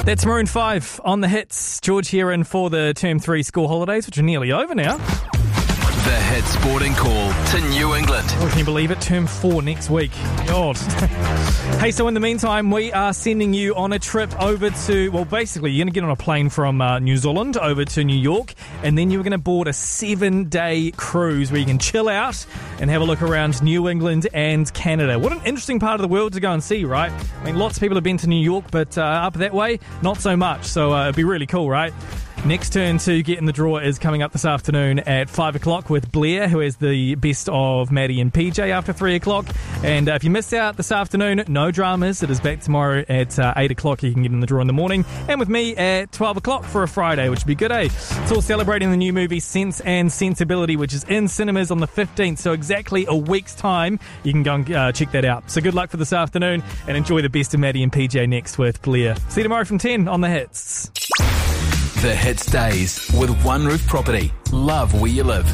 That's Maroon 5 on the hits. George here in for the Term 3 school holidays, which are nearly over now. The Hit Sporting Call to New England. Oh, can you believe it? Term 4 next week. God. Hey, so in the meantime, we are sending you on a trip over to, well, basically, you're going to get on a plane from New Zealand over to New York, and then you're going to board a 7-day cruise where you can chill out and have a look around New England and Canada. What an interesting part of the world to go and see, right? I mean, lots of people have been to New York, but up that way, not so much. So it'd be really cool, right? Next turn to get in the draw is coming up this afternoon at 5 o'clock with Blair, who has the best of Maddie and PJ after 3 o'clock. And if you missed out this afternoon, no dramas. It is back tomorrow at 8 o'clock. You can get in the draw in the morning. And with me at 12 o'clock for a Friday, which would be good, eh? It's all celebrating the new movie Sense and Sensibility, which is in cinemas on the 15th. So exactly a week's time, you can go and check that out. So good luck for this afternoon and enjoy the best of Maddie and PJ next with Blair. See you tomorrow from 10 on The Hits. The Hits Days with One Roof Property. Love where you live.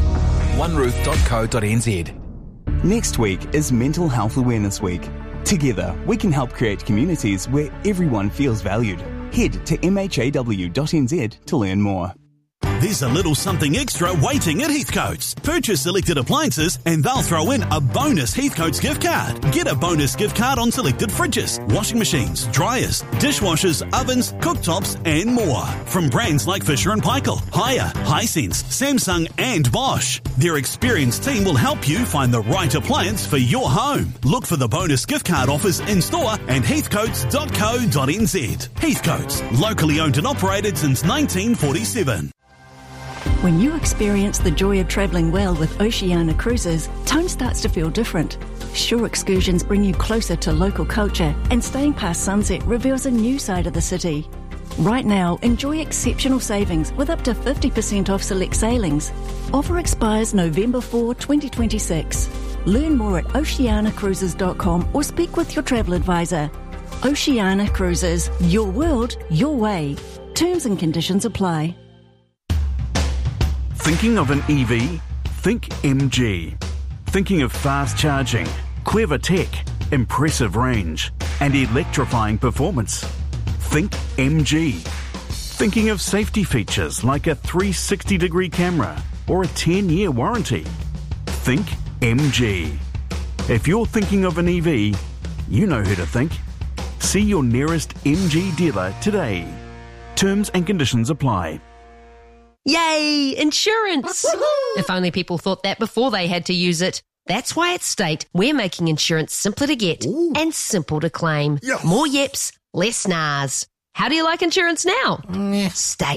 oneroof.co.nz. Next week is Mental Health Awareness Week. Together, we can help create communities where everyone feels valued. Head to mhaw.nz to learn more. There's a little something extra waiting at Heathcote's. Purchase selected appliances and they'll throw in a bonus Heathcote's gift card. Get a bonus gift card on selected fridges, washing machines, dryers, dishwashers, ovens, cooktops and more. From brands like Fisher & Paykel, Haier, Hisense, Samsung and Bosch. Their experienced team will help you find the right appliance for your home. Look for the bonus gift card offers in store and heathcotes.co.nz. Heathcote's, locally owned and operated since 1947. When you experience the joy of travelling well with Oceania Cruises, time starts to feel different. Shore excursions bring you closer to local culture, and staying past sunset reveals a new side of the city. Right now, enjoy exceptional savings with up to 50% off select sailings. Offer expires November 4, 2026. Learn more at oceanacruises.com or speak with your travel advisor. Oceania Cruises, your world, your way. Terms and conditions apply. Thinking of an EV? Think MG. Thinking of fast charging, clever tech, impressive range, and electrifying performance? Think MG. Thinking of safety features like a 360-degree camera or a 10-year warranty? Think MG. If you're thinking of an EV, you know who to think. See your nearest MG dealer today. Terms and conditions apply. Yay! Insurance! If only people thought that before they had to use it. That's why at State, we're making insurance simpler to get and simple to claim. Yes. More yips, less nars. How do you like insurance now? State.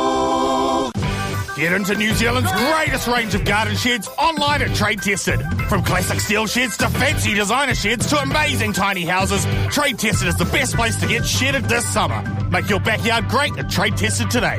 Get into New Zealand's greatest range of garden sheds online at Trade Tested. From classic steel sheds to fancy designer sheds to amazing tiny houses, Trade Tested is the best place to get shedded this summer. Make your backyard great at Trade Tested today.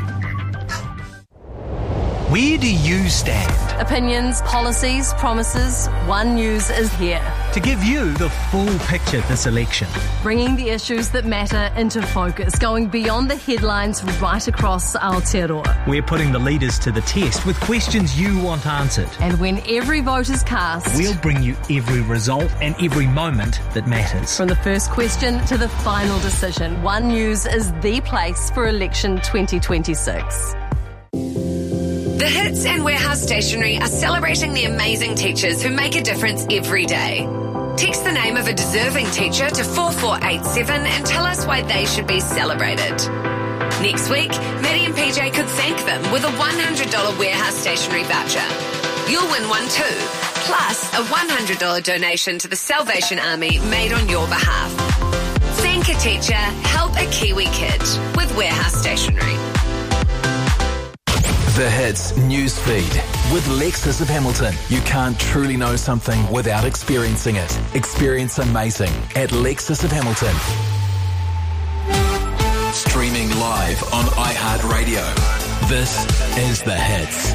Where do you stand? Opinions, policies, promises, One News is here. To give you the full picture this election. Bringing the issues that matter into focus, going beyond the headlines right across Aotearoa. We're putting the leaders to the test with questions you want answered. And when every vote is cast, we'll bring you every result and every moment that matters. From the first question to the final decision, One News is the place for election 2026. The Hits and Warehouse Stationery are celebrating the amazing teachers who make a difference every day. Text the name of a deserving teacher to 4487 and tell us why they should be celebrated. Next week, Maddie and PJ could thank them with a $100 Warehouse Stationery voucher. You'll win one too, plus a $100 donation to the Salvation Army made on your behalf. Thank a teacher, help a Kiwi kid with Warehouse Stationery. The Hits news feed with Lexus of Hamilton. You can't truly know something without experiencing it. Experience amazing at Lexus of Hamilton. Streaming live on iHeartRadio. This is The Hits.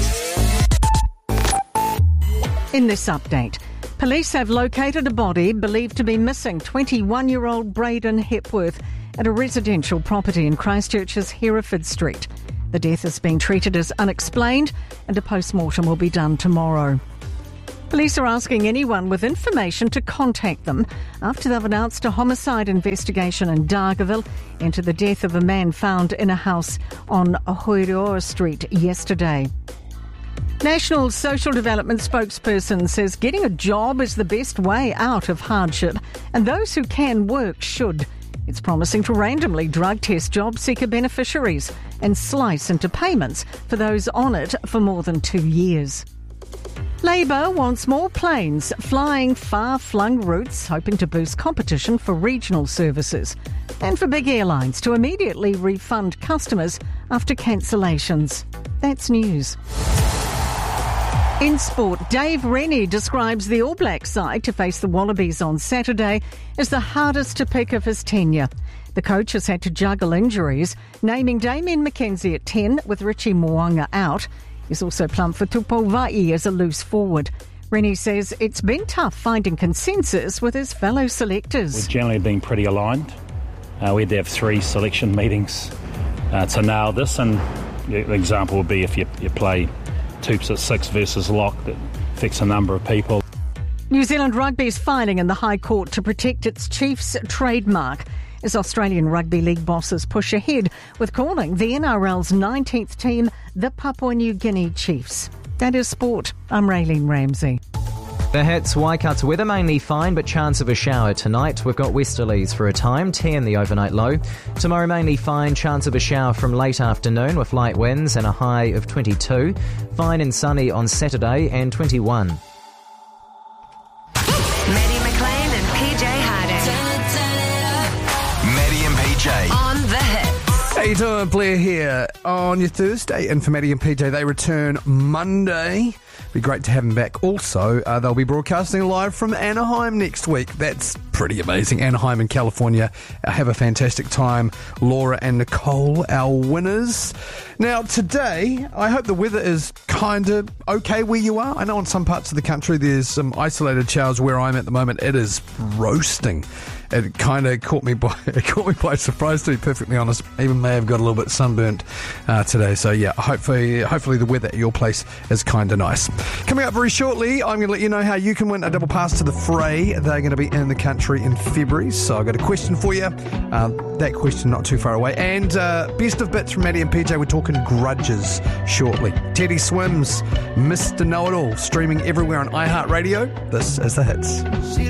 In this update, police have located a body believed to be missing 21-year-old Braden Hepworth at a residential property in Christchurch's Hereford Street. The death is being treated as unexplained and a post-mortem will be done tomorrow. Police are asking anyone with information to contact them after they've announced a homicide investigation in Dargaville into the death of a man found in a house on Hoiroa Street yesterday. National Social Development spokesperson says getting a job is the best way out of hardship, and those who can work should. It's promising to randomly drug test job seeker beneficiaries and slice into payments for those on it for more than 2 years. Labour wants more planes flying far-flung routes, hoping to boost competition for regional services, and for big airlines to immediately refund customers after cancellations. That's news. In sport, Dave Rennie describes the All Black side to face the Wallabies on Saturday as the hardest to pick of his tenure. The coach has had to juggle injuries, naming Damien McKenzie at 10 with Richie Mo'unga out. He's also plumped for Tupou Vaa'i as a loose forward. Rennie says it's been tough finding consensus with his fellow selectors. We've generally been pretty aligned. We had to have 3 selection meetings to nail this, and the example would be if you play Toops at 6 versus Lock, that affects a number of people. New Zealand Rugby is filing in the High Court to protect its Chiefs trademark as Australian Rugby League bosses push ahead with calling the NRL's 19th team the Papua New Guinea Chiefs. That is sport. I'm Raylene Ramsey. The Hits, Waikat's weather mainly fine, but chance of a shower tonight. We've got westerlies for a time, 10 the overnight low. Tomorrow mainly fine, chance of a shower from late afternoon with light winds and a high of 22. Fine and sunny on Saturday and 21. Maddie McLean and PJ Harding. Maddie and PJ. On the Hits. How you doing? Blair here on your Thursday. And for Maddie and PJ, they return Monday. Be great to have them back. Also, they'll be broadcasting live from Anaheim next week. That's pretty amazing. Anaheim in California. Have a fantastic time. Laura and Nicole, our winners. Now, today, I hope the weather is kind of okay where you are. I know in some parts of the country there's some isolated showers. Where I'm at the moment, it is roasting. It kind of caught me by surprise, to be perfectly honest. Even may have got a little bit sunburnt today. So yeah, hopefully the weather at your place is kind of nice. Coming up very shortly, I'm going to let you know how you can win a double pass to the Fray. They're going to be in the country in February. So I've got a question for you. That question not too far away. And best of bits from Maddie and PJ. We're talking grudges shortly. Teddy Swims, Mr. Know-It-All, streaming everywhere on iHeartRadio. This is The Hits.